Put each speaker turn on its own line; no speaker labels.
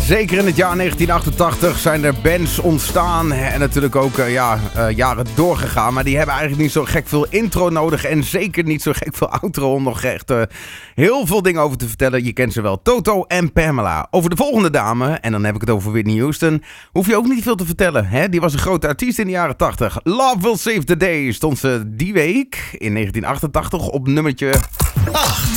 Zeker in het jaar 1988 zijn er bands ontstaan en natuurlijk ook jaren doorgegaan. Maar die hebben eigenlijk niet zo gek veel intro nodig en zeker niet zo gek veel outro om nog echt heel veel dingen over te vertellen. Je kent ze wel, Toto en Pamela. Over de volgende dame, en dan heb ik het over Whitney Houston, hoef je ook niet veel te vertellen. Hè? Die was een grote artiest in de jaren 80. Love Will Save the Day stond ze die week in 1988 op nummertje
8.